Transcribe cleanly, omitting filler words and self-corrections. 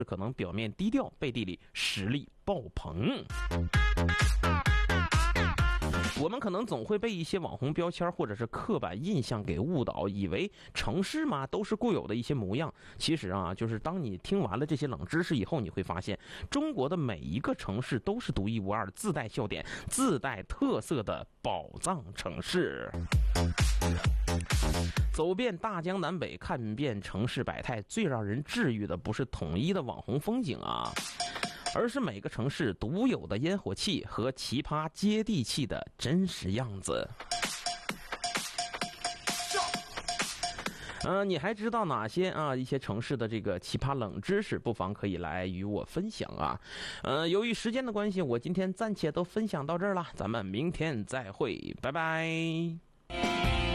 可能表面低调，背地里实力爆棚。我们可能总会被一些网红标签或者是刻板印象给误导，以为城市嘛都是固有的一些模样。其实啊，就是当你听完了这些冷知识以后，你会发现中国的每一个城市都是独一无二的、自带笑点、自带特色的宝藏城市。走遍大江南北，看遍城市百态，最让人治愈的不是统一的网红风景啊，而是每个城市独有的烟火气和奇葩接地气的真实样子。你还知道哪些一些城市的这个奇葩冷知识？不妨可以来与我分享啊。由于时间的关系，我今天暂且都分享到这儿了，咱们明天再会，拜拜。